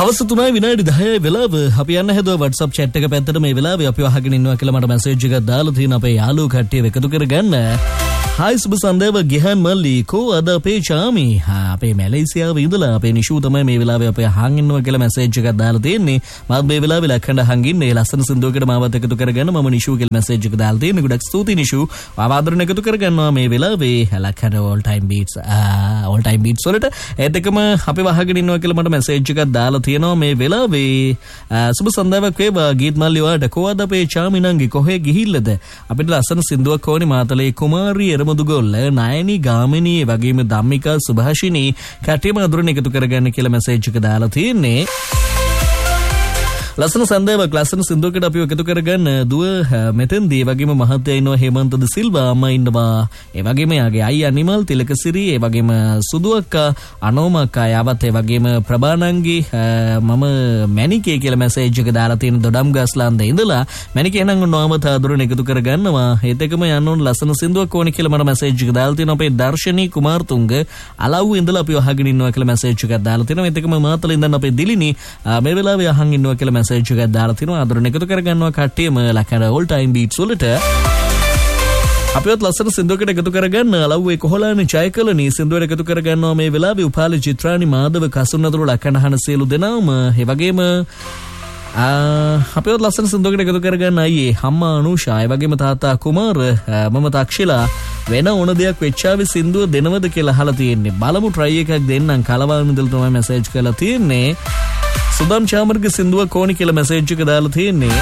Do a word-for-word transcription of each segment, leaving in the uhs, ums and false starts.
හවස තුනයි විනාඩි දහයයි වෙලාව. අපි යන්න හැදුවා WhatsApp chat එක පැත්තට. මේ වෙලාවේ අපි අහගෙන ඉන්නවා කියලා මට මැසේජ් එකක් දාලා තියෙන අපේ යාළුවෝ කට්ටිය එකතු කරගන්න. හායි සුබ සන්දේව ගිහන් මල්ලි කෝ අද අපේ චාමි. හා අපේ මැලේසියාවේ ඉඳලා අපේ නිෂු තමයි මේ වෙලාවේ අපේ අහන් ඉන්නවා කියලා මැසේජ් එකක් දාලා තියෙන්නේ. මම මේ වෙලාවේ ලක්කඳ අහන් ඉන්නේ. ලස්සන සින්දුවකට මාවත් එකතු කරගන්න මම නිෂු කියලා මැසේජ් එක දාලා තියෙන්නේ. ගොඩක් ස්තුතියි නිෂු. ආවාදරණ එකතු කරගන්නවා මේ වෙලාවේ. ලක්කඳ all time beats all time beats වලට ඒත් එකම අපි වහගෙන ඉන්නවා කියලා මට මැසේජ් එකක් දාලා තියෙනවා මේ වෙලාවේ. සුබ සන්දේවක් වේවා ගීත් මල්ලි වාට කෝ අද අපේ චාමි නංගි කොහෙ ගිහිල්ලද? අපිට ලස්සන සින්දුවක් ඕනේ මාතලේ කුමාරී මුදුගොල්ල නයනි ගාමිනී වගේම ධම්මිකා සුභාෂිනී කැටියම අඳුරන එකතු කරගන්න කියලා මැසේජ් එක දාලා තියෙන්නේ. ලස්සන සන්දේවක් ලස්සන සින්දුවකට අපි එකතු කරගන්න දුව මෙතෙන්දී ඒ වගේම මහත්තයා ඉන්නවා හේමන්ත ද සිල්වා අම්මා ඉන්නවා ඒ වගේම යාගේ අයියා නිමල් තිලකසිරි ඒ වගේම සුදු අක්කා අනෝම අක්කා යාවත් ඒ වගේම ප්‍රභානංගි මම මැනිකේ කියලා මැසේජ් එක දාලා තියෙන දොඩම් ගස්ලාන්දේ ඉඳලා මැනිකේ නම් ඔන්නවම තාදුරන එකතු කරගන්නවා ඒත් එකම යන්න ඕන ලස්සන සින්දුවක් ඕනේ කියලා මට මැසේජ් එක දාලා තියෙනවා අපේ දර්ශනී කුමාරතුංග අලව්ව ඉඳලා අපි අහගෙන ඉන්නවා කියලා මැසේජ් එකක් දාලා තියෙනවා ඒත් එකම මාතල ඉඳන් අපේ දිලිනි මේ වෙලාවේ අහන් ඉන්නවා කියලා මැසේජ් එකක් දාලා තිනවා අඳුරන එකතු කරගන්නවා කට්ටියම ලකර all time beats වලට අපිවත් ලස්සන සින්දුවකට එකතු කරගන්න අලව්වේ කොහොලානේ ජයකලනී සින්දුවට එකතු කරගන්නවා මේ වෙලාවේ උපාලි චිත්‍රානි මාධව කසුන්නතුරු ලකනහන සියලු දෙනාම ඒ වගේම අපිවත් ලස්සන සින්දුවකට එකතු කරගන්න අයියේ අම්මා අනුෂා ඒ වගේම තාත්තා කුමාර මම තක්ෂිලා වෙන ඕන දෙයක් වෙච්චාවේ සින්දුව දෙනවද කියලා අහලා තියෙන්නේ බලමු try එකක් දෙන්නම් කලවල් ඉඳලා තමයි මැසේජ් කරලා තියෙන්නේ සුදම් චාමර්ගේ සින්දුවක් ඕනි කියලා මැසේජ් එක දාලා තියෙන්නේ.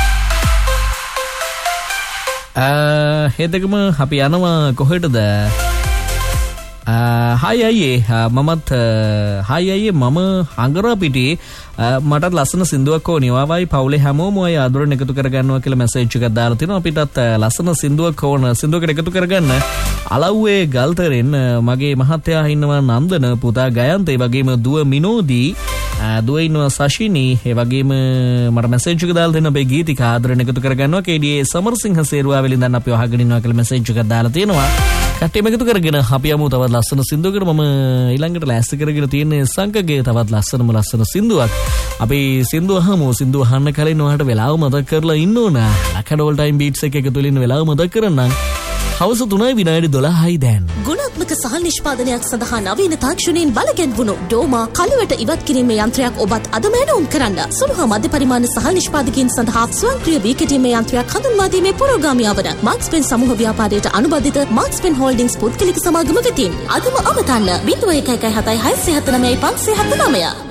ආ හෙදකම අපි යනවා කොහෙටද? හායි අයියේ මමත් හායි අයියේ මම හංගරා පිටියේ මටත් ලස්සන සින්දුවක් ඕනේ. ඔයාවයි පවුලේ හැමෝම ඔය ආදරණ එකතු කරගන්නවා කියලා මැසේජ් එකක් දාලා තිනවා. අපිටත් ලස්සන සින්දුවක් ඕන. සින්දුවකට එකතු කරගන්න. අලව්වේ ගල්තරෙන් මගේ මහත්තයා ඉන්නවා නන්දන පුතා ගයන්ත ඒ වගේම දුව මිනෝදී දුව ඉන්නවා සශිනී ඒ වගේම මට මැසේජ් එක දාලා දෙන්න අපේ ගීතික ආදරණ එකතු කරගන්නවා. කේඩී සමරසිංහ සේරුවාවෙල ඉඳන් අපි අහගෙන ඉන්නවා කියලා මැසේජ් එකක් දාලා තියෙනවා. කට්ටියම එකතු කරගෙන අපි යමු තවත් ලස්සන සින්දුවකට. මම ඊළඟට ලෑස්ති කරගෙන තියෙන්නේ සංකගේ තවත් ලස්සනම ලස්සන සින්දුවක්. අපි සින්දුව අහමු. සින්දුව අහන්න කලින් ඔයාලට වෙලාව මතක් කරලා ඉන්න ඕන. ලකඩ all time beats එක එකතු වෙලින් වෙලාව මතක් කරන්නම්. හවස තුනයි විනාඩි දොළහයි දැන්. ගුණාත්මක සහල් නිෂ්පාදනයක් සඳහා නවීන තාක්ෂණයෙන් බලගැන්වුණු ඩෝමා කළුවට ඉවත් කිරීමේ යන්ත්‍රයක් ඔබත් අදම ඇනවුම් කරන්න. සුළු හා මධ්‍ය පරිමාණ සහල් නිෂ්පාදකයන් සඳහා ස්වයංක්‍රීය වී කෙටීමේ යන්ත්‍රයක් හඳුන්වා දීමේ පුරෝගාමී වන මාක්ස්පෙන් සමූහ ව්‍යාපාරයට අනුබද්ධිත මාක්ස්පෙන් හෝල්ඩින්ග්ස් පුද්ගලික සමාගම වෙතින් අදම අමතන්න. ලිංග එක එක හතයි හය හත නවය පන්සිය හත නවය